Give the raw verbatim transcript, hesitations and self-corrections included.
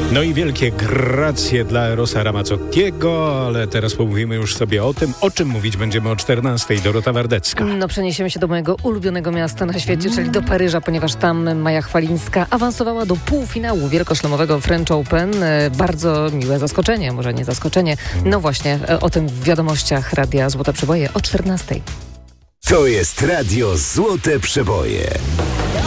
No i wielkie gracje dla Erosa Ramazzottiego, ale teraz pomówimy już sobie o tym, o czym mówić będziemy o czternastej. Dorota Wardecka. No przeniesiemy się do mojego ulubionego miasta na świecie, czyli do Paryża, ponieważ tam Maja Chwalińska awansowała do półfinału wielkoszlemowego French Open. Bardzo miłe zaskoczenie, może nie zaskoczenie. No właśnie, o tym w wiadomościach Radia Złote Przeboje o czternastej. To jest Radio Złote Przeboje.